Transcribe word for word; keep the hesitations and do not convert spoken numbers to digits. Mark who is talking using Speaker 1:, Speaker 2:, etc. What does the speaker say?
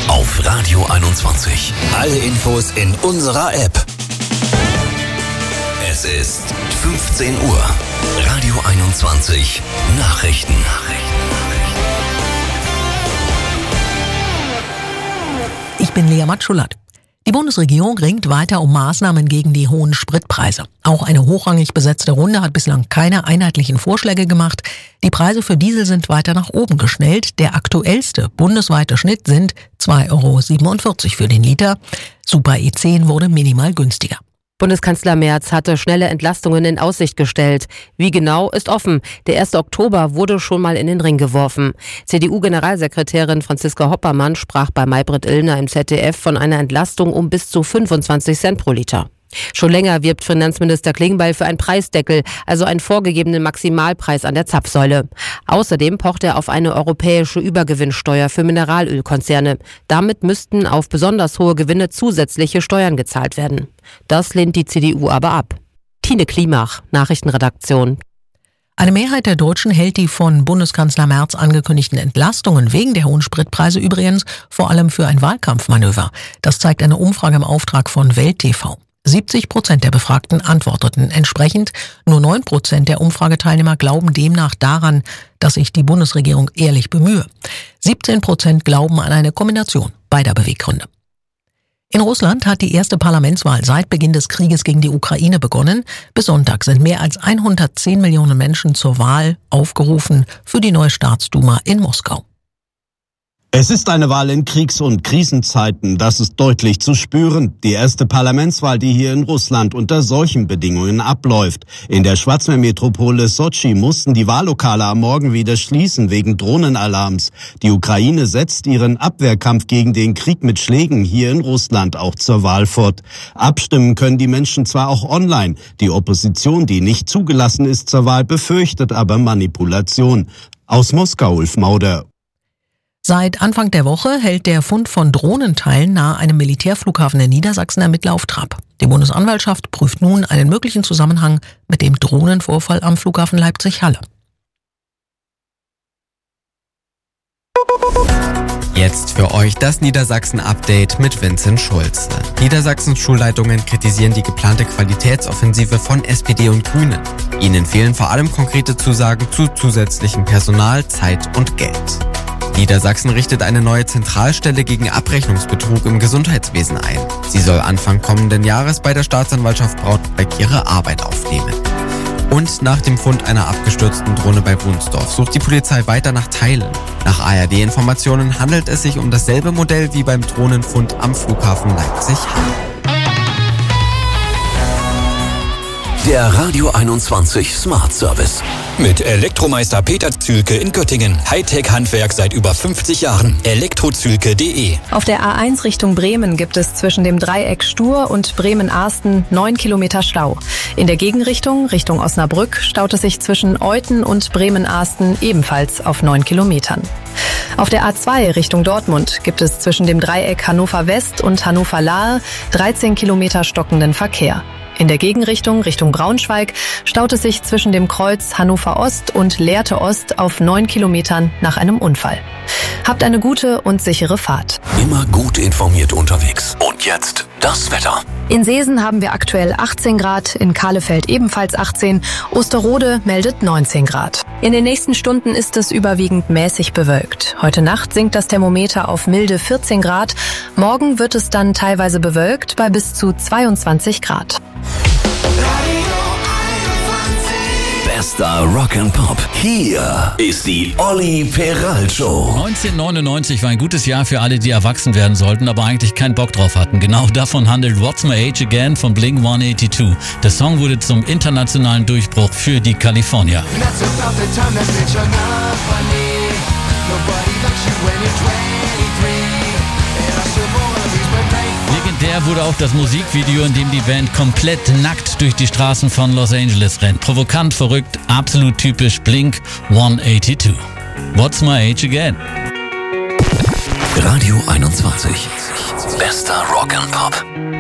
Speaker 1: auf Radio einundzwanzig. Alle Infos in unserer App. Es ist fünfzehn Uhr. Radio einundzwanzig Nachrichten.
Speaker 2: Ich bin Lea Matschulat. Die Bundesregierung ringt weiter um Maßnahmen gegen die hohen Spritpreise. Auch eine hochrangig besetzte Runde hat bislang keine einheitlichen Vorschläge gemacht. Die Preise für Diesel sind weiter nach oben geschnellt. Der aktuellste bundesweite Schnitt sind zwei Euro siebenundvierzig für den Liter. Super E zehn wurde minimal günstiger.
Speaker 3: Bundeskanzler Merz hatte schnelle Entlastungen in Aussicht gestellt. Wie genau, ist offen. Der erste Oktober wurde schon mal in den Ring geworfen. C D U-Generalsekretärin Franziska Hoppermann sprach bei Maybrit Illner im Z D F von einer Entlastung um bis zu fünfundzwanzig Cent pro Liter. Schon länger wirbt Finanzminister Klingbeil für einen Preisdeckel, also einen vorgegebenen Maximalpreis an der Zapfsäule. Außerdem pocht er auf eine europäische Übergewinnsteuer für Mineralölkonzerne. Damit müssten auf besonders hohe Gewinne zusätzliche Steuern gezahlt werden. Das lehnt die C D U aber ab. Tine Klimach, Nachrichtenredaktion.
Speaker 2: Eine Mehrheit der Deutschen hält die von Bundeskanzler Merz angekündigten Entlastungen wegen der hohen Spritpreise übrigens vor allem für ein Wahlkampfmanöver. Das zeigt eine Umfrage im Auftrag von Welt T V. siebzig Prozent der Befragten antworteten entsprechend. Nur neun Prozent der Umfrageteilnehmer glauben demnach daran, dass sich die Bundesregierung ehrlich bemühe. siebzehn Prozent glauben an eine Kombination beider Beweggründe. In Russland hat die erste Parlamentswahl seit Beginn des Krieges gegen die Ukraine begonnen. Bis Sonntag sind mehr als hundertzehn Millionen Menschen zur Wahl aufgerufen für die neue Staatsduma in Moskau.
Speaker 4: Es ist eine Wahl in Kriegs- und Krisenzeiten, das ist deutlich zu spüren. Die erste Parlamentswahl, die hier in Russland unter solchen Bedingungen abläuft. In der Schwarzmeermetropole Sotschi mussten die Wahllokale am Morgen wieder schließen wegen Drohnenalarms. Die Ukraine setzt ihren Abwehrkampf gegen den Krieg mit Schlägen hier in Russland auch zur Wahl fort. Abstimmen können die Menschen zwar auch online. Die Opposition, die nicht zugelassen ist zur Wahl, befürchtet aber Manipulation. Aus Moskau, Ulf Mauder.
Speaker 2: Seit Anfang der Woche hält der Fund von Drohnenteilen nahe einem Militärflughafen in Niedersachsen Ermittler auf Trab. Die Bundesanwaltschaft prüft nun einen möglichen Zusammenhang mit dem Drohnenvorfall am Flughafen Leipzig-Halle.
Speaker 5: Jetzt für euch das Niedersachsen-Update mit Vincent Schulze. Niedersachsens Schulleitungen kritisieren die geplante Qualitätsoffensive von S P D und Grünen. Ihnen fehlen vor allem konkrete Zusagen zu zusätzlichem Personal, Zeit und Geld. Niedersachsen richtet eine neue Zentralstelle gegen Abrechnungsbetrug im Gesundheitswesen ein. Sie soll Anfang kommenden Jahres bei der Staatsanwaltschaft Braunschweig ihre Arbeit aufnehmen. Und nach dem Fund einer abgestürzten Drohne bei Wunsdorf sucht die Polizei weiter nach Teilen. Nach A R D-Informationen handelt es sich um dasselbe Modell wie beim Drohnenfund am Flughafen Leipzig-Halle.
Speaker 1: Der Radio einundzwanzig Smart Service. Mit Elektromeister Peter Zühlke in Göttingen. Hightech-Handwerk seit über fünfzig Jahren. elektrozühlke punkt de.
Speaker 6: Auf der A eins Richtung Bremen gibt es zwischen dem Dreieck Stur und Bremen-Arsten neun Kilometer Stau. In der Gegenrichtung, Richtung Osnabrück, staut es sich zwischen Euthen und Bremen-Arsten ebenfalls auf neun Kilometern. Auf der A zwei Richtung Dortmund gibt es zwischen dem Dreieck Hannover West und Hannover Lahe dreizehn Kilometer stockenden Verkehr. In der Gegenrichtung, Richtung Braunschweig, staut es sich zwischen dem Kreuz Hannover Ost und Lehrte Ost auf neun Kilometern nach einem Unfall. Habt eine gute und sichere Fahrt.
Speaker 1: Immer gut informiert unterwegs. Und jetzt das Wetter.
Speaker 6: In Seesen haben wir aktuell achtzehn Grad, in Kahlefeld ebenfalls achtzehn, Osterode meldet neunzehn Grad. In den nächsten Stunden ist es überwiegend mäßig bewölkt. Heute Nacht sinkt das Thermometer auf milde vierzehn Grad. Morgen wird es dann teilweise bewölkt bei bis zu zweiundzwanzig Grad.
Speaker 1: Bester Rock and Pop. Hier ist die Olli Peral Show.
Speaker 7: neunzehnhundertneunundneunzig war ein gutes Jahr für alle, die erwachsen werden sollten, aber eigentlich keinen Bock drauf hatten. Genau davon handelt What's My Age Again von Blink hundertzweiundachtzig. Der Song wurde zum internationalen Durchbruch für die Kalifornier. Legendär wurde auch das Musikvideo, in dem die Band komplett nackt durch die Straßen von Los Angeles rennt. Provokant, verrückt, absolut typisch Blink hundertzweiundachtzig. What's My Age Again?
Speaker 1: Radio einundzwanzig. Bester Rock and Pop.